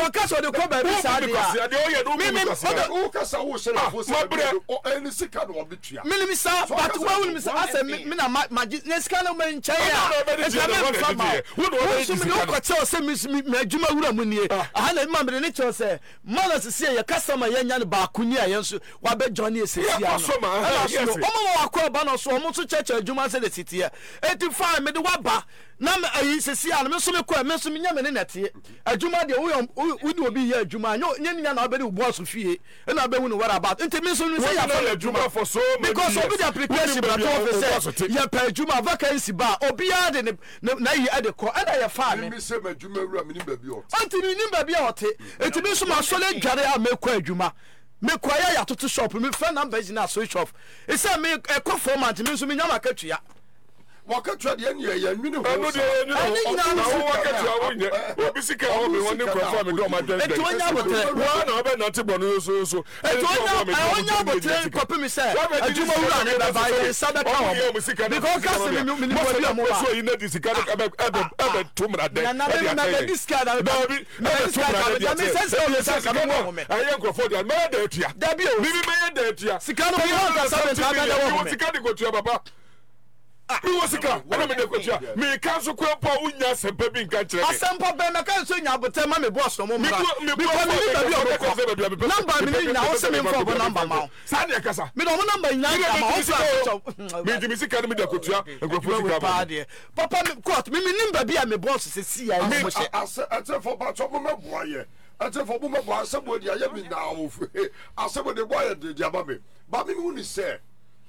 Because case of the cover be sad dia. O kasa wo share for say o any sika no obetua. Me me sa but why will me say asa me na na sika no man nchen ya. E ka me fa ma. Wo so me no ko che o say me adwuma wura mu nie. Aha na me me ne che o say mala se ye customer ye nya ne ba kunyi a ye nso wa be Johnny esesi ya no. Omo wa ko ba no so omo so cheche adwuma se the city e. 85 me de wa ba na ayi esesi ya no me so me ko me so me nya me ne nete. Adwuma de wo di obi ye adwuma nya na obedi boss fie. E na be hu no what about. Enti me so no say ya for adwuma for so many because obi the application but officer ya pa adwuma vacancy ba obi ya de na yi ade ko and ya fa me. Me say adwuma wura me ni ba bi o. Enti ni ba bi o te. Enti me so ma so le dware a me ko adwuma. Me kwaya ya toto shop me friend number is na so shop e say me e format me so me nyama katua wakatua de ne ya nwini ho anu de na wakatua wonye obi sika ho me woni kwafo me do ma dwen e to nya botre wa na obe na te bono so e to nya botre kopi me say aduma wura ne ba ye sabe ka ho because case me ni body am wa so yi na di sika ebe tumra de na be diska na be tumra de me sense o le saka me mo me aye kwafo de me da atua da bi o me me da atua sika no bi ho ka sabe ta ga da wo me sika de ko tua baba mi wasika ana me de kwatua me kan so kwapa unya sempa bi nka kire asempa be me kan so nya bote ma me boss no mo mra me ko ni ba bi o ko number mi ni na o se me mfo bo number ma sa na kasa me no mo number nya ma o fa me di mi sika me de kwatua nkrofo sika ba papa me court me number bi a me boss se si ya mo she ase for ba to mo meboa ye ate for mo meboa asebo dia ye mi na o asebo de boy de dia ba me hu ni say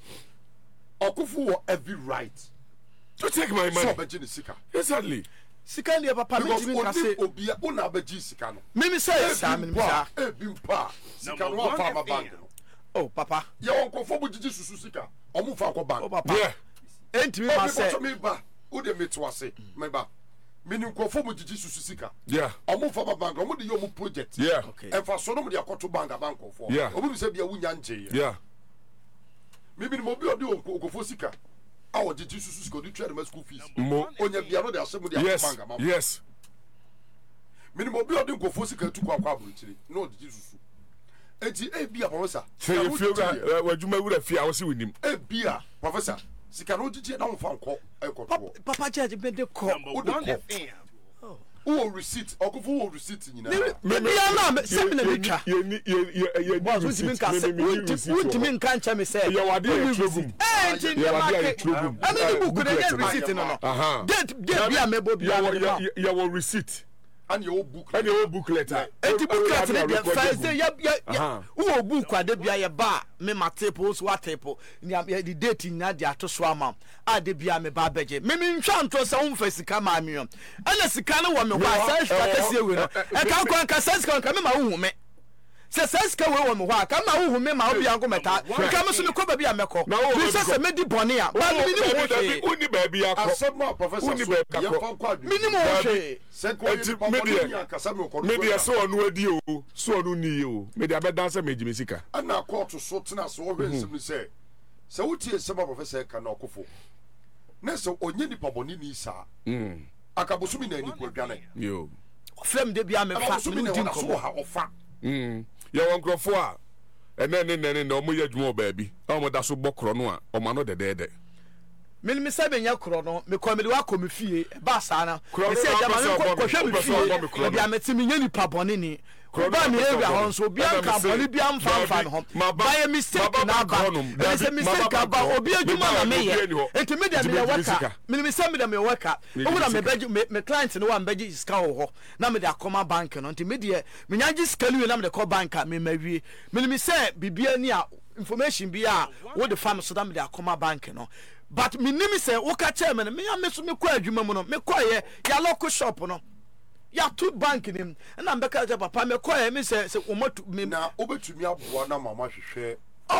Okufu will every right to take my money. So beji sika. Exactly. Sika ni papa me timi ka say obia una beji sika no. Me say sa me sa. Ebimpa. Sika no fa ma bank no. Oh papa. Ya won kofo bujiji susu sika. Omu fa ko bank. Oh papa. Yeah. Entimi ma say. Me ba. Wo de meto ase. Me ba. Mini kofo bujiji susu sika. Yeah. Omu fa ma bank. Omu de yo mu project. Yeah. Okay. En fa so no mu de akoto bank kofo. Yeah. Omu bi say bia wunya nje. Yeah. Maybe mo bi odi okofo sika awo jiji susu sika odi twere ma school fees mo onya bia no de asemu de akobanga ma yes minimum bi odi okofo sika tu kwa aburuchiri no jiji susu enti e bia professor say you feel wadwuma wura fi awo se winim e bia professor sika no jiji na won fa nko ekoto papa judge be de ko who receipt okofo who receipt nyina me bia na se me na metwa ye boss we ka say we nka ncha me say ye wade ye trogum ye wade ye trogum ani ni book de get receipt no date bia me bo bia ye wo receipt and your book letter enti booklet na bia Thursday ya wo book ade bia ye ba me matepo so watepo ni the date na de atoso ama ade bia me ba beje me ntwa nto se wo mfa sika ma me ana sika no wo me wa sa sika kase we no e ka kwa ka sa sika ka me ma wo me se saska we wo me ho aka ma wo me ma obi anko meta ka me so me ko ba bia meko bi se me di bone a ba me ni wo hwe uni ba bia ko asema professor uni ba ko minimum wo hwe se ko media so onu adi o so onu ni o media be dan se mejimi sika ana court so tena so wo hwe nsem se se wutie sema professor ka na okofo na se onye ni paboni ni sa akabosumi na ni kwadwane yo frem de bia me fa me di nko ha ofa ya won krofo a ene na omo yadwuma baabi omo da so bokro no a omo no dedede me se benya kro no me ko me wa ko me fie ba sa na me se ja ma ko hwe me fie bia metimi nya nipa bone ni ba me area ho so bia nka bone bia mfa no ho ba ye mistake na ba me se mistake ba obi adwuma na me ye enti me dia me waka me se me dia me waka o na me beji me client no wa beji iska ho na me dia koma bank no enti me dia me nya ji skali na me de ko bank me mawie me se bibia ni a information bia wo de fam so da me dia koma bank no but me nimi say wo ka chairman me ya me so me kwa adwuma mu no me koye ya local shop no ya to bank nim na mbeka ja papa me koye me say wo matu me na obetumi aboa na mama hwehwe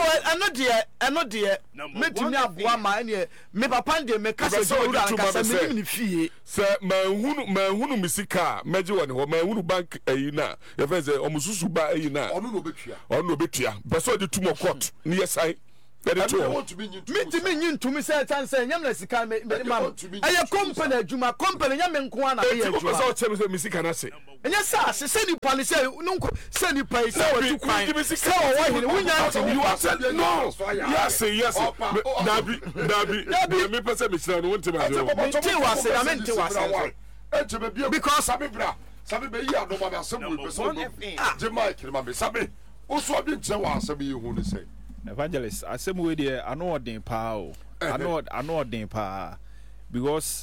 eno de metumi aboa ma ene me papa de me kasa de wura kasa me nim ni fie se manhunu misika meje woni ho manhunu bank ayi na ye fe say omususu ba ayi na onu no betua be so de tumo court ni yesai want to be me to me say chance nyam na sika me ma aye company adwuma company nyam nko ana aye adwuma so che me sika na se enya sa se ni pa ni se nko se ni pa se wa tu kwan se wa hire wunya ntimi you are said no yes dabi me pese me sira no wonte ma do ti wa se na me ti wa se because sabi be yi adoma na asem we be so je mic ma be sabi oso abi nche wa asem yi hu ni say evangelist asem we dey ano odin pa o ano odin pa because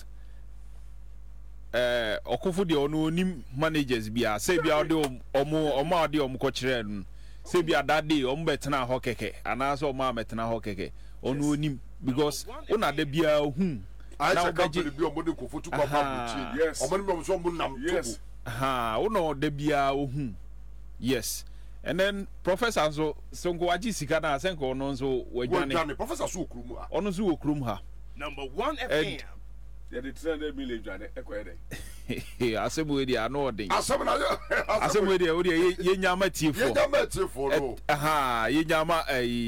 okofo de ono onim managers bia say bia de omo de omo ko kire no say bia that day omo betena ho keke ana so omo betena ho keke ono onim because una de bia hu na company bi omo de ko foto kwa pa yes omo ni so omo nam yes uno de bia hu yes. And then Professor so Sonko aji sika na senko ono so wajane Professor so okrum ha ono so okrum ha number 1 FM ya de 300 million jane ekwede asemu dey ano odin asemu dey odi ye nyama tiefo no ye nyama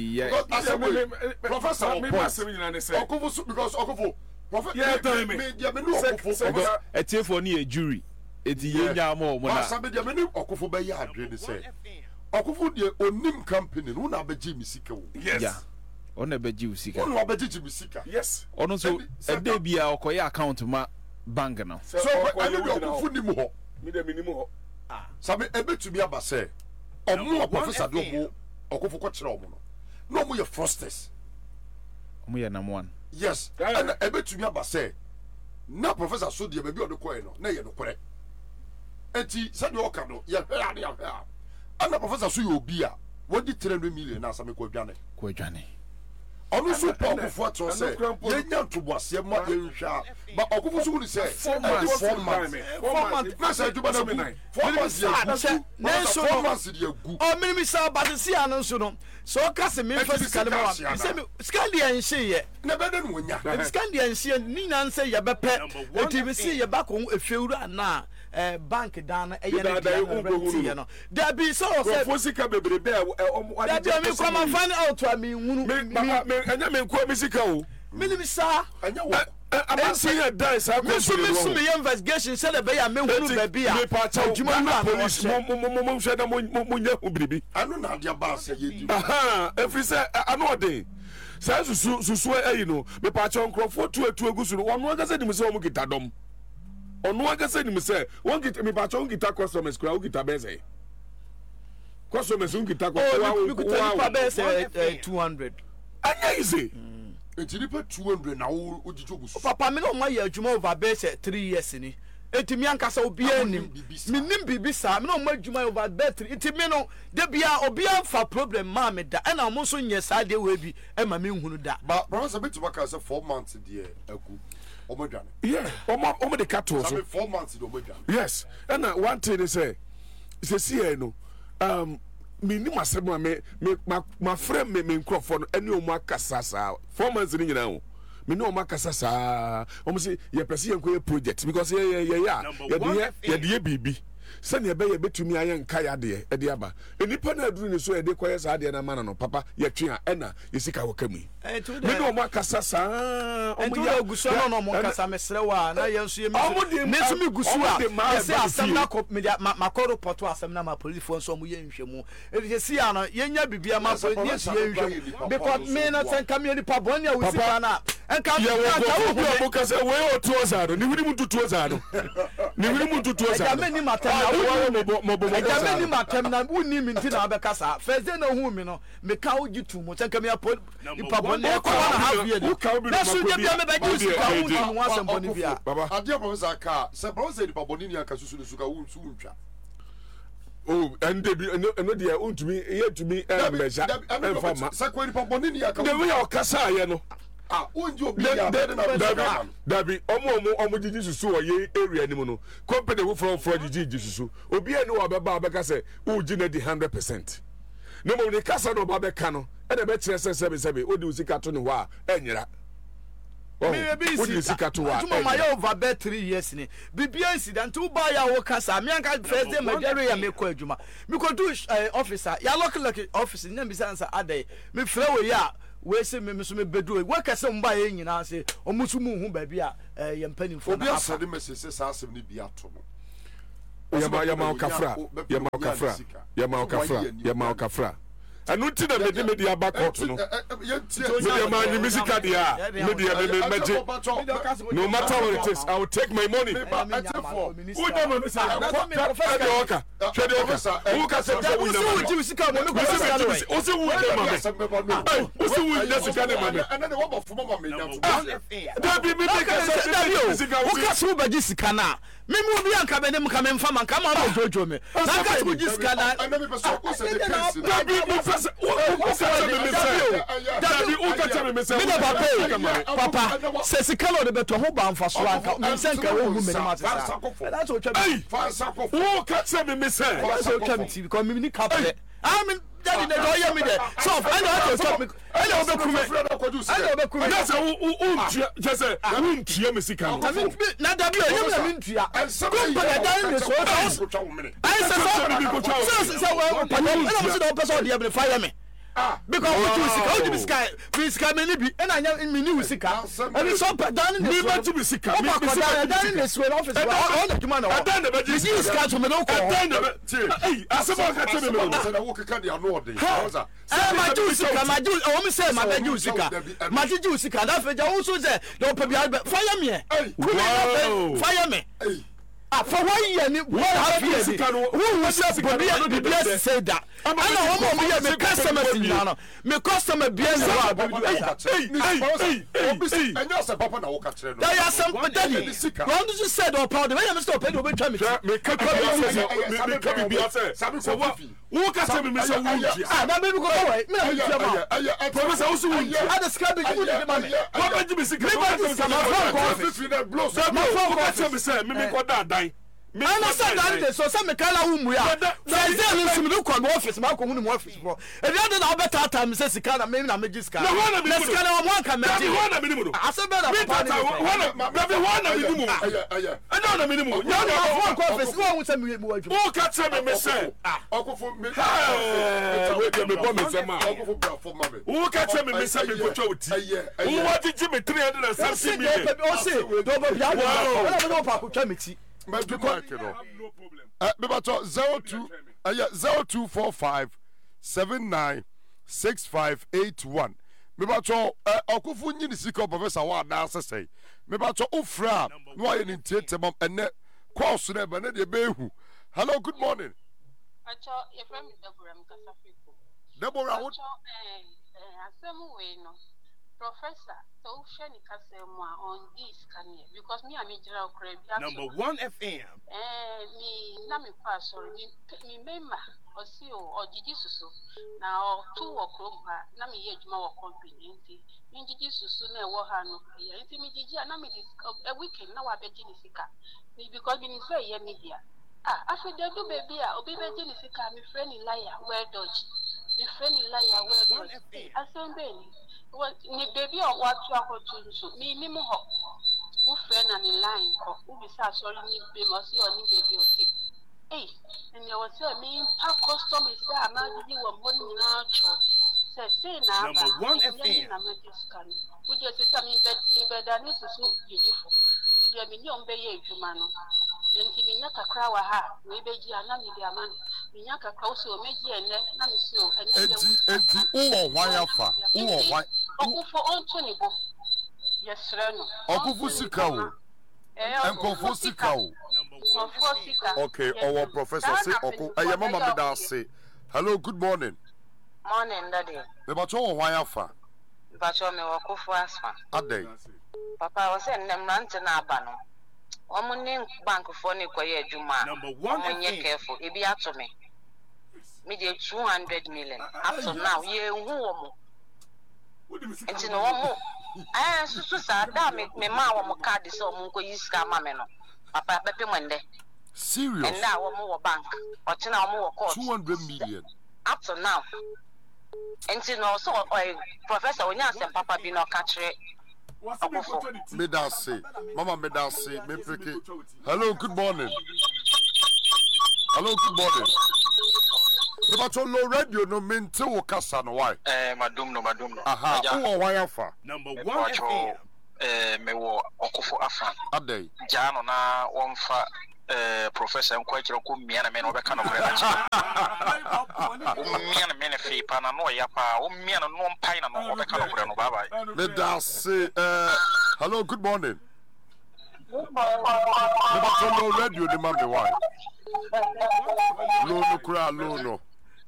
Professor me pass me nyina ne say okofo because okofo Professor yeah me dia me no okofo tiefo ni e jury eti ye nyama o mo na asemu dia me ni okofo be ya adre ni say okofo de onim company no na beji misika wo yes yeah ona beji usika ono beji misika yes ono so ede bia okoye account ma bank no so ani de okofo ni mu ho mi de minimum ho sabe ebetumi aba say omo Professor do mo okofo ko kire omo no mo ye frosters omo ye number 1 yes and ebetumi aba say na Professor so de be bi odekoi no na ye no kore enti sabe o ka no ye hwa ade ya hwa ana Professor so obi a wodi 300 million na asame ko adwane onu so pa okufo ato se ye nya ntoboase ma ye nhwa ba okufo so ni se 4 months na se juba na mi 4 months na so 4 months de agu o minimi sa ba se anu so no so ka se me physically ma se me scandi en hye na be de no nya scandi en hye ni nan se ye bepe eti se ye ba ko efewura na bank dan eye na dia no da bi so se fosika bebrebe da bi mi come and find out to me hunu me anya me nko misika o minimi sa anya wo abansi ya dai sa ko so me investigation say the be ya me hunu ba bia adwuma na police mo hwe da mo nya obiribi anu na dia ba say ye di every say anu odin say susu ayi no me pa cha nkrofo tu egusu no onu aga say dim say o kita dom onu aga say dim say won kita me pa cha kita customers kura o kita be say customers un kita ko wa be say 200 anya easy enti nipa 200 na wo ojiji ogusu papa me no ma ya adwuma over be say 3 years ni enti mi ankasa obi anim mi nim bibi sa me no ma adwuma over be 3 enti me no de bia obi amfa problem ma me da na mo so nye sa de we bi e ma me nhunu da ba Professor betu ka say 4 months de agu omodwane yeah omo de cattle so 4 months de omodwane yes and one thing they say see no me ni masema ma friend me nkrofo no ene o mu akasa sa 4 months ni nyina o me no o mu akasa sa o mu say ye pese ye nko project because ye de bibi sani ebe ye betumi ayen nka ya de e de aba enipa na aduru ni so e de koye sa de na mana no papa ye twe a ena yesika wakamu me no o mu akasa sa o mu ya guso no mo kasa mesre wa na ye nso ye me so me guso a se asem na ko media makoro poto asem na ma police fo nso mo ye nhwemu e se ya no ye nya bibia ma so ye se ye nhwemu because me na sen kam ye ni pa boni a wusika na enka ye wo mo kasa we o to ozaro ni wiri mu tutu ozaro ni wiri mu tutu ozaro me ni matem na ni matem na woni mi nti na abekasa first day na hu mi no me ka oji tu mo sen kam ya po pa boni ko na have ye na so de bia me be ji sika hu ni mo asem boni bia ade Professor ka se Professor di pa boni ni aka susu suka wu su ntwa oh and no dia untumi ye tumi measure enfama se ko di pa boni ni aka de we o kasa ye no unji obi ya dabi omo jiji susu o ye area ni mu no company wo from jiji susu obi eni wo abeba say uji na di 100% no mo ni kasa no ba be ka no e de be kire sebe odi usika to ni wa enyira odi usika to wa tuma ma ya over be 3 years ni bibia incident u ba ya wo kasa me anka first day majere ya me ko adwuma me ko do officer ya lucky office nyam bisa answer adai me frɛ we ya we say me so me bedu we ka se mba ye nyina se omusu mu hu ba bia ye mpanimfo na apa obi asede message say asem ni bia to no yama okafra anu ti na me di abakot no me ma ni music dia me di me meje no matter what it is I will take my money who don't know say professor who ka say who na music mo me ko o say who dey ma me o say who dey sika na ma me and then one of mama me nyam da bi me ka say who ka so ba sika na me mu bi anka be ne mu ka me mfa man ka ma jojo me na ka so sika na and then me person who say the case da bi me papa se sikalo de beto ho ba mfa so anka me senka wo hu me ma tsa that's what who catch me say that's what come to because me ni kapre I mean daddy they do hear me there so I know how to stop me I know be that's who just say who tia me sika na da bi o yem na me ntua ko pa da ni so I say so well pa na me say do person dey be fire me because what you sika we sika me ni bi and anya me ni sika and so pa da ni me ba to be sika me da ni so office all the man na me ni sika to me no ko hey asema ka tell me say na wo keka dia no ode ma ju sika ma ju o me say ma da ju sika ma ju sika da fe ja wo so say do pa bia fire me fire me for 1 year ni 1.5 years who say bobia say that ana wo mo me customers ni na me customer bia ni wa hey and you say papa na wo ka kire no there are some daddy when you said or proud when you stop pay do be try me ka bia say so what who ka say me say who na me go away me na tell ma professor who say who ada scabbage who dey ma me what ba me sika me ba say ma phone call me say me ko da I understand that so some kala umu ya say say me sumi ko go office ma ko hu mu office for e dey na better time say sika na me na me sika na sika na mo kan me dey ase be na papa ni wana minimum na na minimum ya na phone ko office ko hu say me waju who ka tell me say okofo me wait me bo me say ma okofo bra for mama who ka tell me say me go twa oti who want to give me 370 million o say do bo bia na me no pa ko twa me ti no problem. Bebato 0245 796581. Bebato okufu nyini sika professor wa da asese. Bebato ufra no aye ni tietemam ene course na be na de behu. Hello, good morning. Acho your friend Deborah Mkasafiko. Deborah what asemu we no. Professor, so shani kasemu on this can because me am ejira okra bia number 1 FM. Me na me pass sorry me member osi o Gigi Susu na o two okro mpa na me ye adwuma wo company nti me Gigi Susu na e wo ha no ya nti me Gigi na me a weekend na wa beji ni sika me because me say ye media afi de do baby obi beji ni sika me friend liar well dodge me friend liar well dodge asembe ni baby or what you are to so me mo ho wo friend na ni line ko wo bi sa sorry ni be mo si oni baby o ti and you was say me pa custom is say am Gigi wo mo ni na cho say na number 1 FM na me just can wo je say me be da ni susu Gigi fo wo je me ni on be ye adwuma no nti me nya kakra wa ha we beji ana me di amani me nya kakra wo so meji ene na me so enti uwo hwan afa uwo hwan okufo ontoni bo yesre no okufu sika o enkofu sika o okay our professor say oku eye mama me da say hello good morning daddy me ba cho hwan afa ba cho me okufu asfa adai papa wo say nemrante na aba no omuni bank for ni koye adwuma number 1 omunye careful ebi ato me dey 200 million up to now ye hu wo mo enti no wo mo susu sa da me ma wo mo card so mo ko yiska ma me no papa bepe mwende serious and now wo mo bank o china wo mo court 200 million up to now enti no so professor onya sem papa bi no ka kire me da say mama me da say me pick hello good morning But on low radio no mean to Casa no why. Madum no. Aha, who why afa? Number 1 FM. Me wo Okofo afa. Adey. Jano na wonfa professor nkwachiro ko mia na me no beka no breda chi. Mia na me na fi pa na no ya pa. Mia na no mpai na no beka no breda no bye bye. Me da say hello, good morning. Good morning. But on low radio the man me why. Low no kura low no.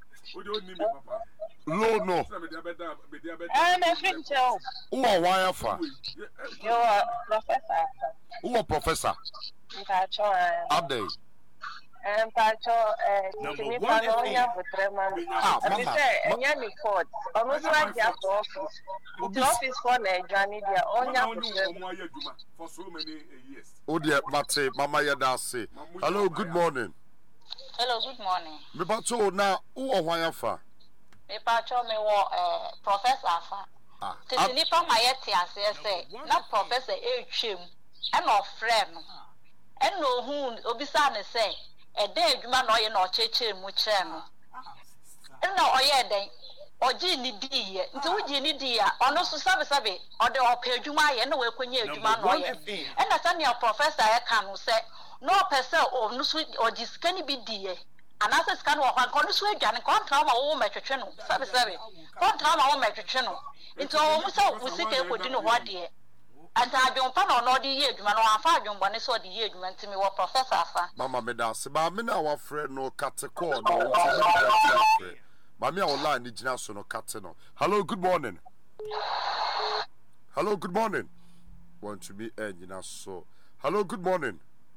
Low no. I'm a friend too. Who why afa? You are professor. Who professor? Adey. Number 1 FM. Office for Nigeria. For so many years. Oh dear, Mate, Mama Yada say. Hello, good morning. Hello, good morning. Me bato na who why afa? Me pacho me wo professor afa. Titi nipa ma yete ase say na professor etwem e no friend no. E no hu obisa ne say e den adwuma na oye na ocheche mu kire no. E na oye den oji ni diye nti uji ni dia ono so sabe ode opa adwuma ye na we kwenye adwuma na oye. E na sane professor e ka no say no person no so oji skani bi diye. Anasa scan wa kwa no so adwane kontra ma wo metwetwe no sabe kontra ma wo metwetwe no nti wo mu se wo sike ekodi no ho de anta adwon na no de ye adwuma no afa adwon bone so de ye adwuma nti me wo professor afa Mama me da se ba me na wa frɛ no katekɔ no ba me online ni gina so no kate no. Hello, good morning. Hello, good morning. Want to be gina so. Hello, good morning.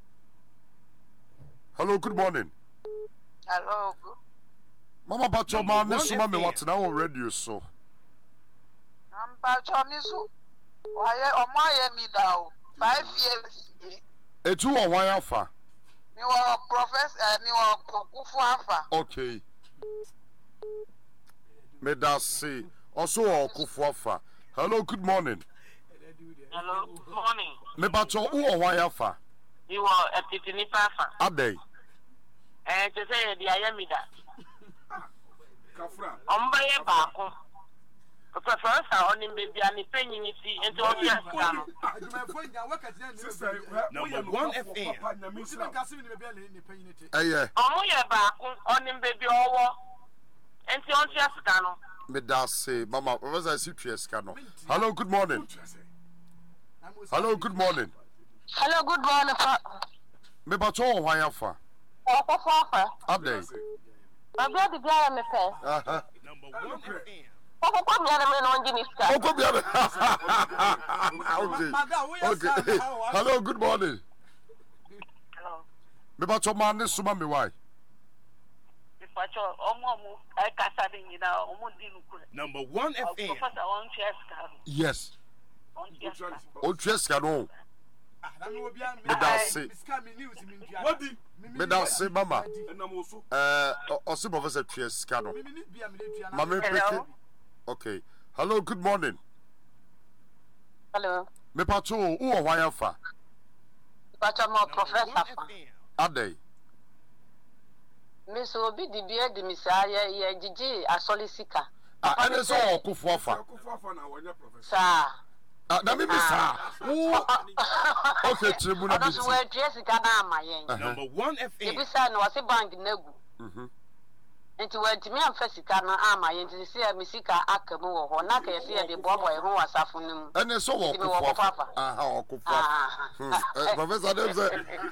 Hello, good morning. hello Mama bacho ma ne so ma me what na on radio so. pacho ni so waye omaye mi da o 5 years Etu wo why afa? mi wo professor mi wo Kufu afa Okay. Me da say also Kufu afa. Hello, good morning. hello good morning Me bacho who why afa? mi wo etitini afa Adey. to say the ayamida Kafra. ombaye baako professor onim baby ani penyin si ento obi asa no Number 1 FM. Eye. omoye baako onim baby owo ento onti asa no Me da say mama professor si tieska no. Hello, good morning. Hello, good morning. hello good morning Me bacho why afa? Papa Adey. my brother bia me fe Aha. Number 1 FM. Papa me na me no ngi ska Oko bia. Okay. Okay. Hello, good morning. hello Me bacho man ne suma me why? pacho omo ai kasa de nyina omo di nukure Number 1 FM. professor on cheska Yes. on cheska O tieska no. Me da say. Me da say mama. Osi professor tieska no. Mama peke. Okay. Hello, good morning. hello Me pacho who why afa? pacho mo professor Adey. Miss Obi di bia di misaya ye gigi asolisika. Ene so Kufu afa. Kufu na wanya professor. Sa. Na me bisa. Okay, tribunal Odo so we sika na ama yen. Number 1 FM. Ebisa no wase bank nagu. Enti we ntimi amfa sika na ama yen ti se mi sika akamu wo ho na ka ye se de bobo e ho wasafo nim. Ene so Kufu afa. Aha, Kufu afa. Professor Dem say.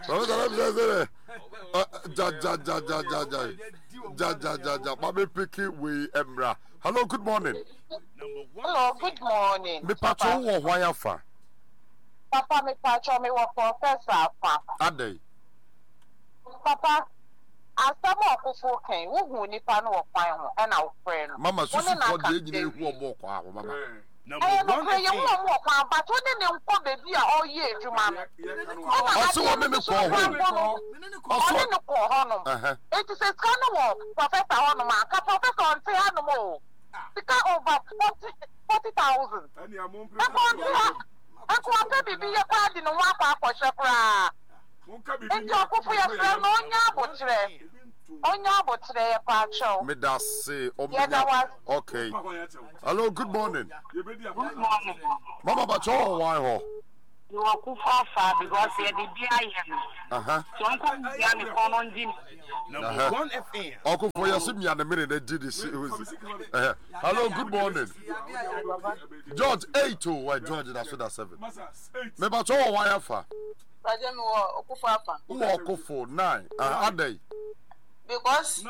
Ja. Mama peke we emra. Hello, good morning. Number 1. Hello, good morning. Me pacho wo why afa? Papa me pacho me wo professor pa. Adey. Papa asamo Kufu kan wo hu nipa no wo kwan ho e na wo frɛ no. Mama susu ko de nyina ehu obo kwa ho mama. Number 1 Ye FM. wo mo kwan ba to ne nko bebi a oye adwuma no. Oso wo me ko ho. Oso ne ko ho no. It is a scan wo professor ho no ma ka professor on say no mo. Sika over 40,000. Ani amon Ako ante bibi ye kwa di no wa kwa akɔhwɛ kra. Monka bibi. Enti Okufu ye frɛ no nya abokyerɛ. Onya botre pacho. Me da say. Okay. Hello, good morning. Good morning. Mama Bacho, why ho? You are kufa because you the BIM. So I'm going to come on din. Number 1 FM. Uncle for your simi and a minute they did this. Hello, good morning. George 8 why George that's 7. Me Bacho why fa? Rajemu okufa. Who okufo 9. Ade. Because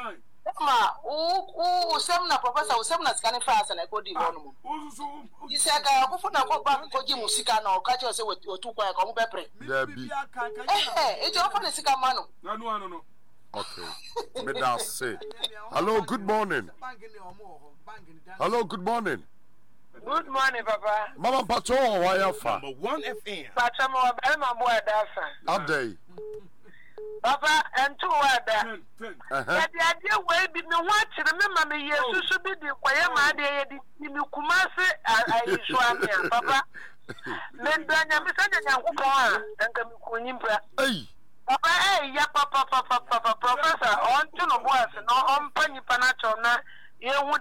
usemna professor usemna scan fast and I go di one mo. Isaka okufuna ko ba ko ji musika na o ka che se otu kwa ko mo bepre. There be. E jo fa na sika manu. No. Okay. Me da say. Hello, good morning. Hello, good morning. Good morning, Papa. Mama Pacho why fa? Number 1 FM. Pacha mo ba ma bo adafa. Ade. Papa and two other. 10. The idea will be no watch. Remember me, yes, should be the Quayama, the Kumasi, I swam, Papa. Then Mr. and Kunimpra. Hey. Papa, yeah, Papa, Professor, on to the boys, no on Penny Panachona. You would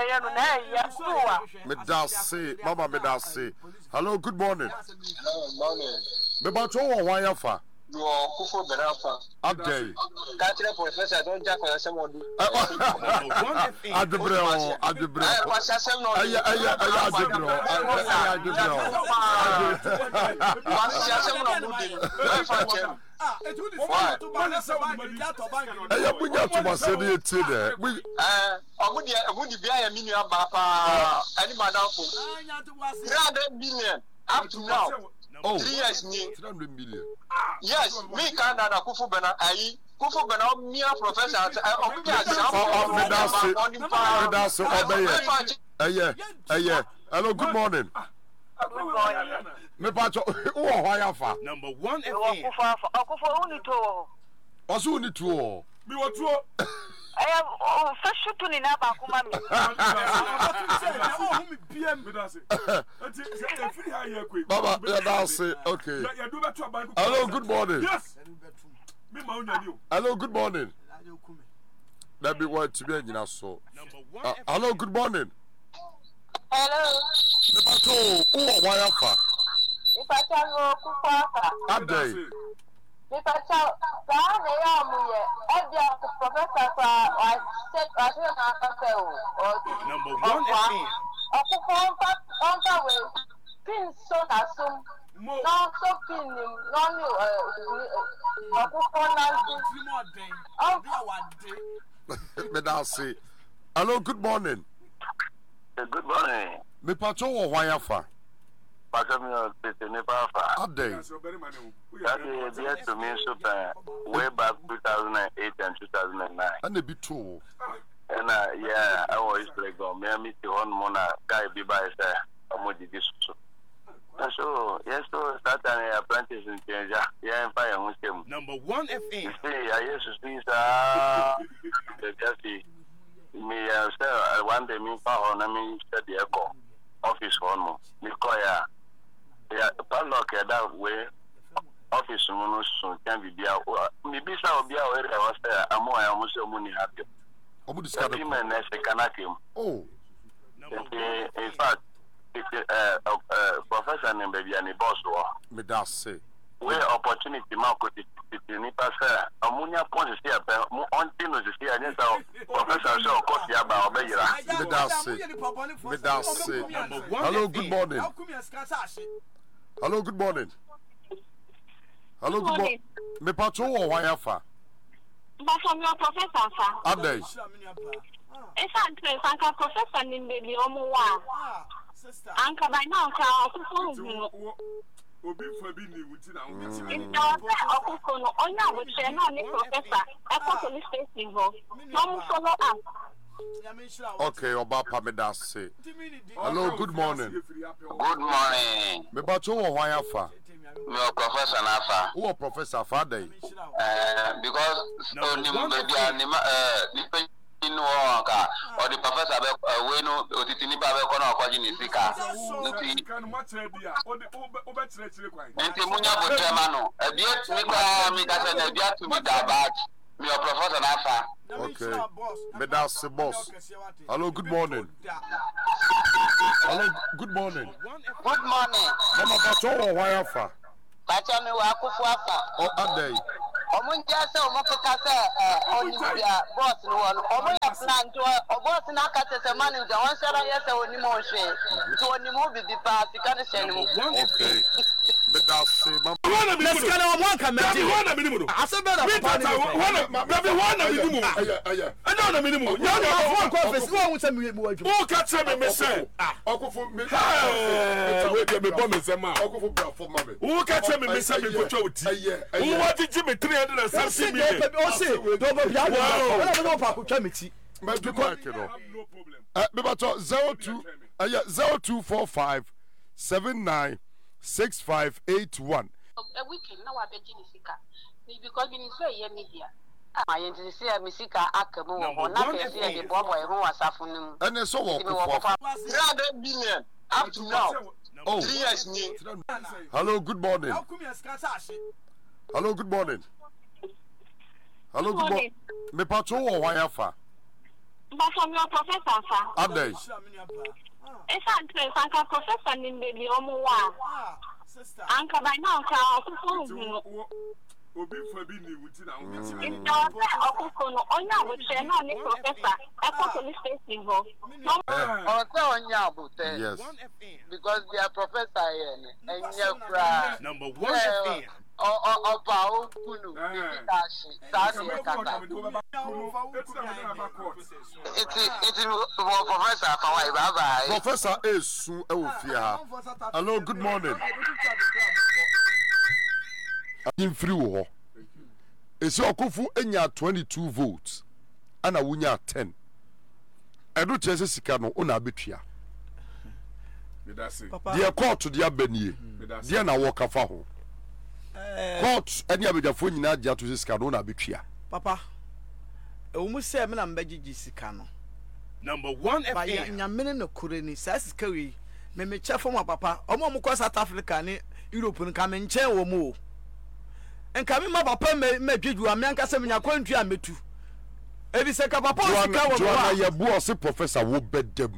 Me da say, Mama me da say. Hello, good morning. Morning. Me Bacho why fa? You are Kufu Berafa. Ade. Catch professor, don't jack for someone. Adebreo. Up to now. 3 years ni 300 million. Yes, me can na Kufu Bena ayi Kufu Bena me professor Hello, good morning. Me pacho why fa? Number 1 FM. Okufa unito. Oso uni tuo. Me what tuo? I am fashion to ni na ba kuma mi. Baba, that's it. Okay. Hello, good morning. Yes. Me ma unya ni o. Hello, good morning. That be what to be in so. Number 1 FM. Hello, good morning. Hello. Me pacho why fa? Ipacha go kufa. Ade. Ipacha ba na ya mu ye. Edia professor kwa I said I don't know. Number 1 FM. Okufa on we. Pin so na so. No so pin him. No ni okufa na Me da say. Hello, good morning. Good morning. Me pacho why fa? Pasamio Nepafa. Ade. That is dear to me super way back 2008 and 2009. And they be true. And yeah, I was like, me meet you on Mona guy be by say Amodi this. So yes, so start an apprentice in Kenya. Yeah, and fire Muslim. Number 1 FM. You see, I used to see just me say one day me power na me study echo office one more. Me call ya padlock that way office no so can be bia me be say obi a we was there amo I am so money happy. Obu discover. Oh. In fact, professor name baby and boss wo. Me da say. We opportunity ma ko ti ni pa say amunya point say mo on tin no say any say professor so ko ti aba obeyira. Me da say. Me da say. Hello, good morning. Hello, good morning. Hello, good morning. Me pacho why fa? But from your professor, sir. Ade. It's a professor in baby Omuwa. Anka by now, Obi for being the routine. it's our Onya, which are not a professor. I go to this festival. No follow up. Okay, Oba me da say. Hello, good morning. Good morning. Me pacho why fa? Me professor Nafa. Who professor Father? Because only baby anima inu oka or the professor we no otitini ba be kono akwaji ni sika nti munya botrema no ebie mi ka se na ebia to mi da bad Me a professor Nafa. Okay. But that's the boss. Hello, good morning. Hello, good morning. Good morning. Mama Bacho, why afa? Bacha me wa kufu afa. Oh, Ade. Omunja se omoka se onibia boss no one. Omoya plan to boss na ka se manager won shara yese onimo hwe. To onimo bibi pa sika ne hye no. Okay. But that's the mama. Let's get on one camera. I said better. Another minimum. One conference. One with some Who catch me, say? Who catch me, say? Who wanted Jimmy 360 million? Bebato 0245 79 6581. A weekend now I bet Jinisika because we say yeah media. I intend to see a Missika Akamu or not the boy who was suffering. And so billion up to now. Oh, 3 years. hello, good morning. Hello, good morning. Hello, good morning. Me patrol or why afa? But from your professor, Ade. it's a professor in the Omoa. Uncle, by now, Obi for being with it's Onya, which are not a professor, a police station. Yes. Because they are professor and you're number 1 FM. Professor Esu Ewofia. Hello, good morning. In free war. Esi Okufu enya 22 votes. Ana wunya 10. Edo chese sika no ona betua. Dia court dia benie. Dia na wo kafa ho. Court any abejafo nyina dia to sika no na betua. Papa. Omu se me na mbegigi sika no. Number 1 FM. Ba nyamene no kure ni sa sika wi. Me chefo ma papa. Omo mo ko South Africa ni Europe no ka me nche wo mu. Enka mi ma papa me dwedwu am yanka se me nya kwantu a metu. Ebi se ka papa sika wo Joanna Yebu o se professor wo bedem.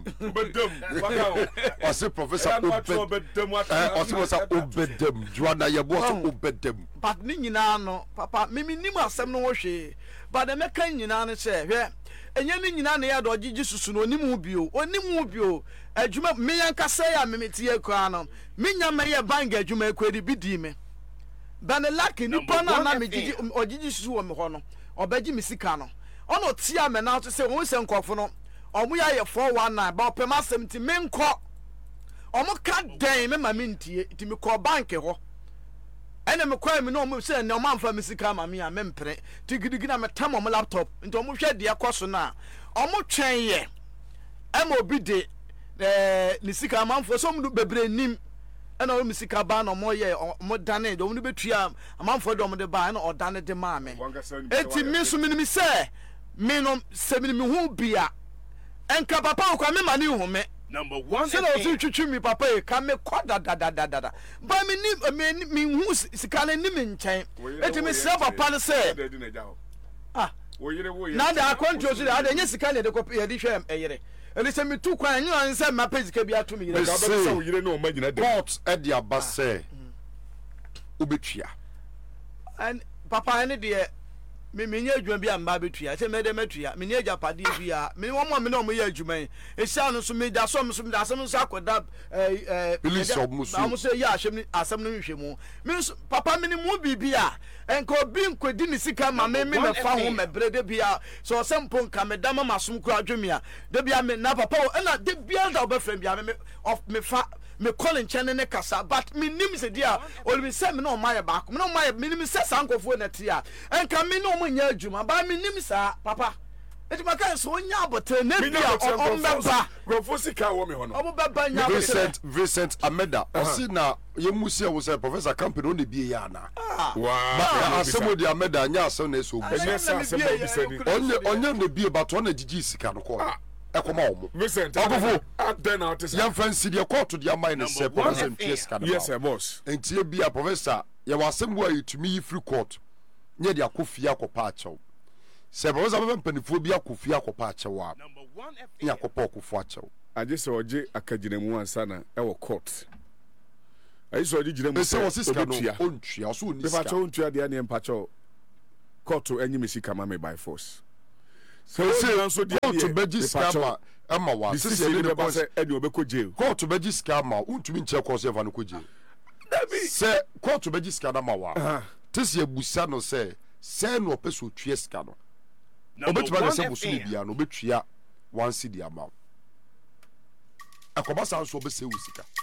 O se professor obedem. O se professor obedem. Joanna Yebu o se obedem. But ni nyina no papa me nim asem no wo hwe. But the meka nyina no se hwe. Enye ni nyina na ya do gigi susu no onimu bio. Adwuma me yanka se ya me tie kwa no. Me nya me ye bang adwuma ekwedi bidi me. Bane laki ni pona na me gigi ogigi susu wo me ho no. Obaji me sika no. Ono tia me na to say won se nkofo no omo ya ye 419 ba opema 70 me nko omo ka den me ma me ntie ti me ko bank ho ene me kwa me no omo se ne omo amfa me sika ma me a me mpre ti gidigi na me tam omo laptop nti omo hwe de akoso na omo twen ye e ma obi de ni sika amamfo so omo bebre nim ena omo sika ba na omo ye omo dane de omo betua amamfo de omo de ba na odane de ma me enti me so me se me no se me hu bia enka papa kwa me mani hu me number 1 se no so twitwi mi papa e ka me koda da ba me hu sika na ni me nchen eti me se papa no se na da akwantu so da nya sika na de ko ye di hwe eyere ele se me tu kwan nyu an se ma pezika bia to me yire ga ba se wo yire no ma nyina de court e dia ba se obetua and papa ene de me nya adwuma bi amba betua se me de metua me nya ajapade bia me wo mo me no mo ya adwuma e sia no so me da so me so da asem so akoda police omuso so ya asem no hwehwemu me papa me ni mu bibia enko bi nkodi ni sika ma me fa ho me brede bia so sempo nka me da mama som kura adwumia de bia me na papa na de bia da obefrem bia me fa me calling channel ne kasa but me nim se dia ol me se me no my back me no my me nim se sankofo na tia enka me no mo nya adwuma ba me nim sa papa eti maka so nya abote na bia o mbeba grofo sika wo me ho no o beba nya abote Vincent Ameda osi na ye musi e wo se professor company o ne bie ya na wow asemo di Ameda nya asem na eso onye ne bie but on na gigi sika no ko ekoma omo Vincent Ogofo then out is yan fancy the court the mine se professor PS kan yes boss entie bia professor ye wasem bo ayitumi free court nye de akofia akopa achew sɛ professor bɛbɛ mpanimfoɔ bi akɔfie akɔpa akyɛw a ne akɔpa ɔkɔfo akyɛw agye sɛ ɔgye akagyinamu ansa na ɛwɔ court ayi sɛ ɔgye gyina mu sɛ ɔsi sika no ɔntua ɔso ɔni sika mepakyɛ ɔntua deɛ ne mpakyɛ court ɛnyim sika ma me by force sɛ nso deɛ court bɛgye sika ama wa sisi ɛde ne bɛba sɛ ɛde ɔbɛkɔ jail court bɛgye sika ama wontumi nkyɛ kɔ sɛ ɛfa no kɔ jail sɛ court bɛgye sika no ama wa tesi abusa no sɛ no ɔpɛ sɛ ɔtua sika no ɔbɛtuma ne sɛ boso ne bia no ɔbɛtua 1 cedi ama wo akɔba saa nso ɔbɛsɛ wo sika